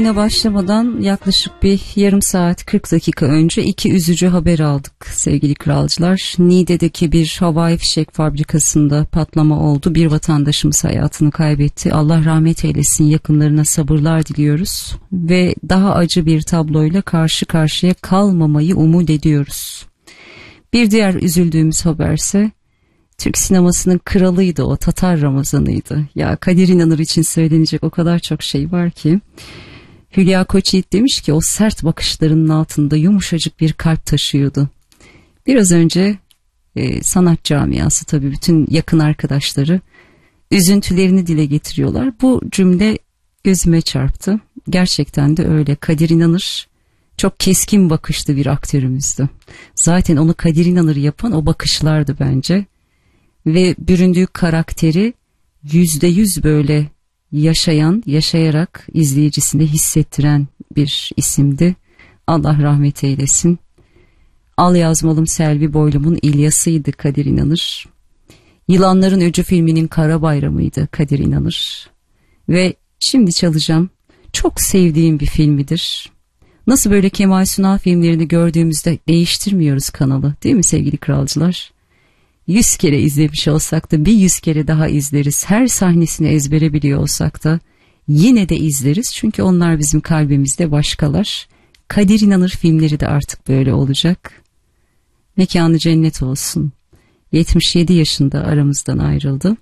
Yine başlamadan yaklaşık bir yarım saat 40 dakika önce iki üzücü haber aldık sevgili kralcılar. Niğde'deki bir havai fişek fabrikasında patlama oldu. Bir vatandaşımız hayatını kaybetti. Allah rahmet eylesin, yakınlarına sabırlar diliyoruz. Ve daha acı bir tabloyla karşı karşıya kalmamayı umut ediyoruz. Bir diğer üzüldüğümüz haberse Türk sinemasının kralıydı o, Tatar Ramazan'ıydı. Ya Kadir İnanır için söylenecek o kadar çok şey var ki. Hülya Koçyiğit demiş ki o sert bakışlarının altında yumuşacık bir kalp taşıyordu. Biraz önce sanat camiası, tabii bütün yakın arkadaşları üzüntülerini dile getiriyorlar. Bu cümle gözüme çarptı. Gerçekten de öyle. Kadir İnanır çok keskin bakışlı bir aktörümüzdü. Zaten onu Kadir İnanır yapan o bakışlardı bence. Ve büründüğü karakteri %100 böyle yaşayarak izleyicisine hissettiren bir isimdi. Allah rahmet eylesin. Al yazmalım Selvi Boylum'un İlyas'ıydı Kadir İnanır. Yılanların Öcü filminin Kara Bayramı'ydı Kadir İnanır. Ve şimdi çalacağım, çok sevdiğim bir filmidir. Nasıl böyle Kemal Sunal filmlerini gördüğümüzde değiştirmiyoruz kanalı, değil mi sevgili kralcılar? 100 kere izlemiş olsak da bir 100 kere daha izleriz. Her sahnesini ezbere biliyor olsak da yine de izleriz. Çünkü onlar bizim kalbimizde başkalar. Kadir İnanır filmleri de artık böyle olacak. Mekanı cennet olsun. 77 yaşında aramızdan ayrıldı.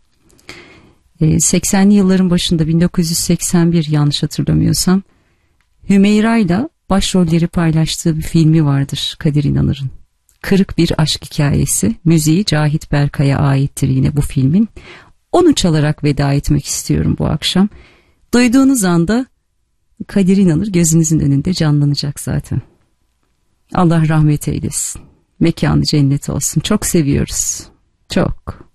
80'li yılların başında 1981 yanlış hatırlamıyorsam Hümeyra'yla başrolleri paylaştığı bir filmi vardır Kadir İnanır'ın. Kırık bir aşk hikayesi. Müziği Cahit Berkay'a aittir yine bu filmin. Onu çalarak veda etmek istiyorum bu akşam. Duyduğunuz anda Kadir İnanır gözünüzün önünde canlanacak zaten. Allah rahmet eylesin. Mekanı cennet olsun. Çok seviyoruz. Çok.